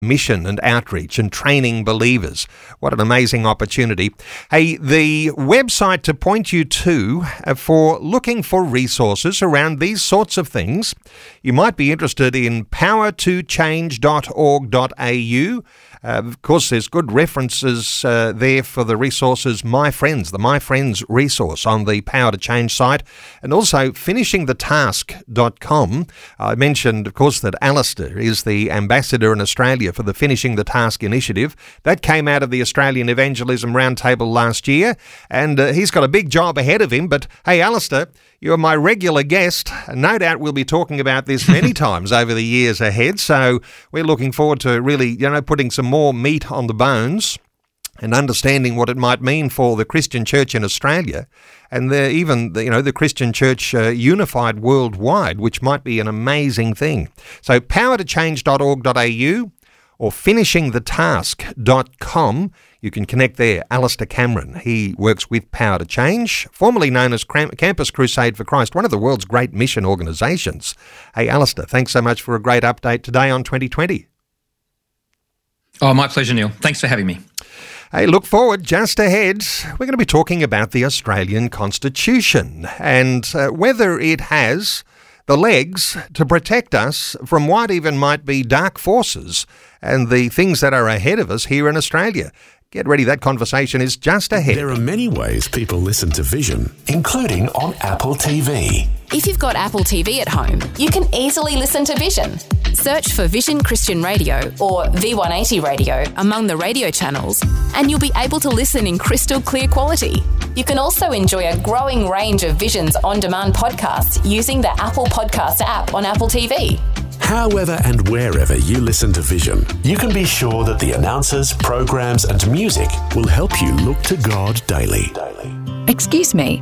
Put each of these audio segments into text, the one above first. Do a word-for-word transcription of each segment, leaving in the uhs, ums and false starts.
mission and outreach and training believers. What an amazing opportunity. Hey, the website to point you to for looking for resources around these sorts of things, you might be interested in power to change dot org dot a u. Uh, of course, there's good references uh, there for the resources My Friends, the My Friends resource on the Power to Change site, and also finishing the task dot com. I mentioned, of course, that Alistair is the ambassador in Australia for the Finishing the Task initiative. That came out of the Australian Evangelism Roundtable last year, and uh, he's got a big job ahead of him. But hey, Alistair, you're my regular guest. No doubt we'll be talking about this many times over the years ahead. So we're looking forward to really, you know, putting some more meat on the bones and understanding what it might mean for the Christian church in Australia and the, even, the, you know, the Christian church uh, unified worldwide, which might be an amazing thing. So power to change dot org dot a u or finishing the task dot com. You can connect there. Alistair Cameron, he works with Power to Change, formerly known as Campus Crusade for Christ, one of the world's great mission organisations. Hey, Alistair, thanks so much for a great update today on twenty twenty. Oh, my pleasure, Neil. Thanks for having me. Hey, look forward, just ahead, we're going to be talking about the Australian Constitution and uh, whether it has the legs to protect us from what even might be dark forces and the things that are ahead of us here in Australia. Get ready, that conversation is just ahead. There are many ways people listen to Vision, including on Apple T V. If you've got Apple T V at home, you can easily listen to Vision. Search for Vision Christian Radio or V one eighty Radio among the radio channels, and you'll be able to listen in crystal clear quality. You can also enjoy a growing range of Vision's on-demand podcasts using the Apple Podcasts app on Apple T V. However and wherever you listen to Vision, you can be sure that the announcers, programs and music will help you look to God daily. Excuse me.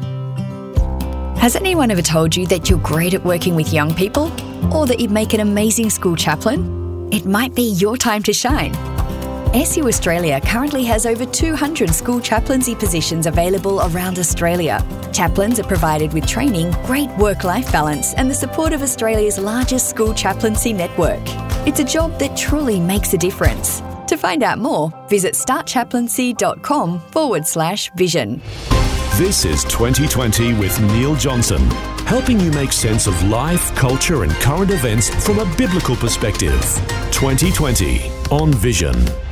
Has anyone ever told you that you're great at working with young people? Or that you'd make an amazing school chaplain? It might be your time to shine. S U Australia currently has over two hundred school chaplaincy positions available around Australia. Chaplains are provided with training, great work-life balance and the support of Australia's largest school chaplaincy network. It's a job that truly makes a difference. To find out more, visit startchaplaincy.com forward slash vision. This is twenty twenty with Neil Johnson, helping you make sense of life, culture and current events from a biblical perspective. twenty twenty on Vision.